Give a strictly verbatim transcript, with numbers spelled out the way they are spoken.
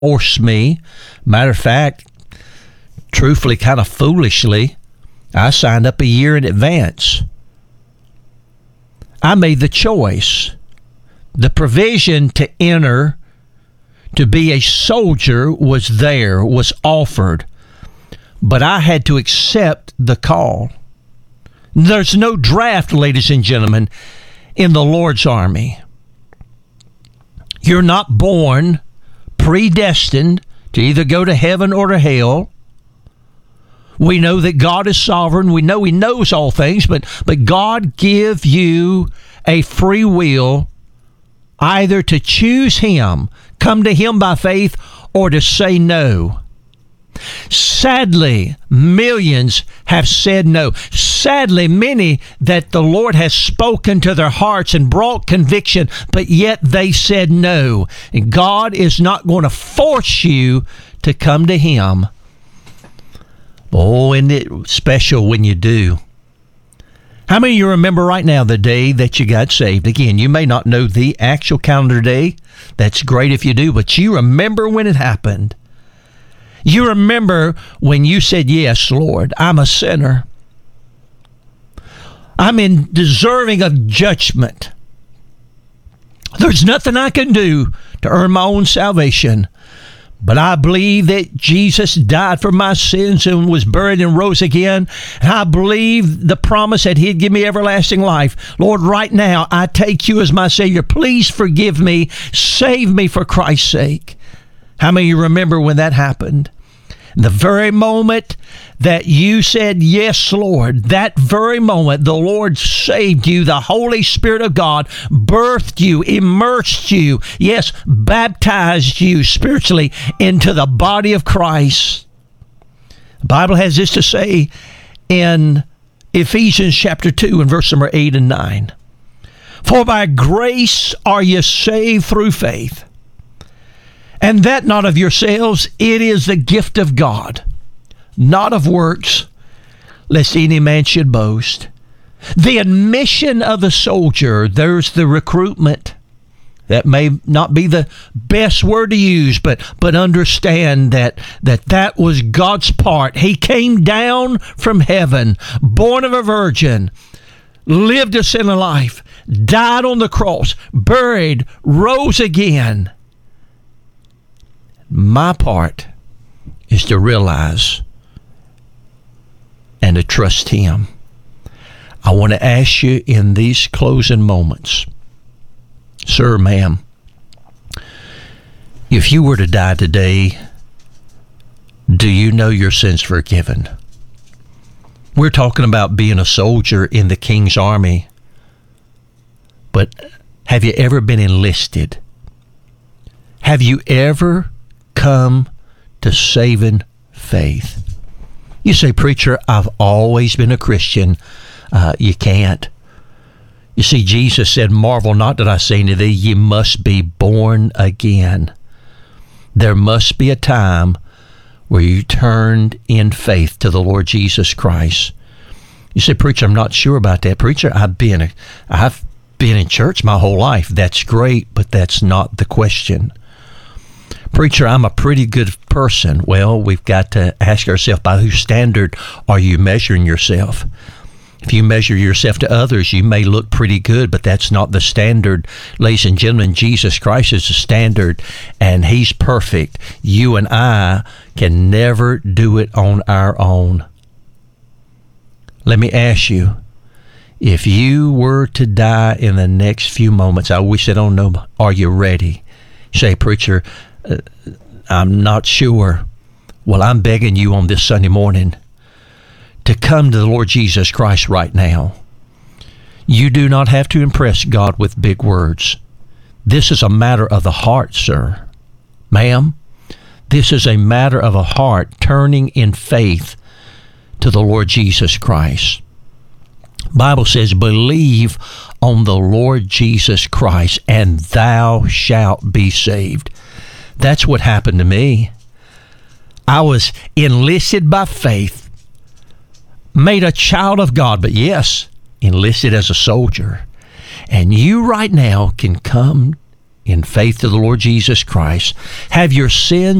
force me. Matter of fact, truthfully, kind of foolishly, I signed up a year in advance. I made the choice. The provision to enter, to be a soldier was there, was offered. But I had to accept the call. There's no draft, ladies and gentlemen, in the Lord's army. You're not born predestined to either go to heaven or to hell. We know that God is sovereign. We know He knows all things, but, but God give you a free will either to choose Him, come to Him by faith, or to say no. Sadly, millions have said no. Sadly, many that the Lord has spoken to their hearts and brought conviction, but yet they said no. And God is not going to force you to come to Him. Oh, isn't it special when you do? How many of you remember right now the day that you got saved? Again, you may not know the actual calendar day. That's great if you do, but you remember when it happened. You remember when you said, yes, Lord, I'm a sinner. I'm in deserving of judgment. There's nothing I can do to earn my own salvation. But I believe that Jesus died for my sins and was buried and rose again. And I believe the promise that He'd give me everlasting life. Lord, right now, I take You as my Savior. Please forgive me. Save me for Christ's sake. How many of you remember when that happened? The very moment that you said, yes, Lord, that very moment the Lord saved you. The Holy Spirit of God birthed you, immersed you, yes, baptized you spiritually into the body of Christ. The Bible has this to say in Ephesians chapter two and verse number eight and nine. For by grace are you saved through faith. And that not of yourselves, it is the gift of God, not of works, lest any man should boast. The admission of the soldier, there's the recruitment. That may not be the best word to use, but but understand that that, that was God's part. He came down from heaven, born of a virgin, lived a sinner life, died on the cross, buried, rose again. My part is to realize and to trust Him. I want to ask you in these closing moments, sir, ma'am, if you were to die today, do you know your sins forgiven? We're talking about being a soldier in the King's army, but have you ever been enlisted? Have you ever come to saving faith? You say, preacher, I've always been a Christian. Uh, you can't. You see, Jesus said, marvel not that I say unto thee, ye must be born again. There must be a time where you turned in faith to the Lord Jesus Christ. You say, preacher, I'm not sure about that. Preacher, I've been, a, I've been in church my whole life. That's great, but that's not the question. Preacher, I'm a pretty good person. Well, we've got to ask ourselves, by whose standard are you measuring yourself? If you measure yourself to others, you may look pretty good, but that's not the standard. Ladies and gentlemen, Jesus Christ is the standard, and He's perfect. You and I can never do it on our own. Let me ask you, if you were to die in the next few moments, I wish I don't know, are you ready? You say, preacher, Uh, I'm not sure. Well, I'm begging you on this Sunday morning to come to the Lord Jesus Christ right now. You do not have to impress God with big words. This is a matter of the heart, sir. Ma'am, this is a matter of a heart turning in faith to the Lord Jesus Christ. Bible says, believe on the Lord Jesus Christ, and thou shalt be saved. That's what happened to me. I was enlisted by faith, made a child of God, but yes, enlisted as a soldier. And you right now can come in faith to the Lord Jesus Christ, have your sins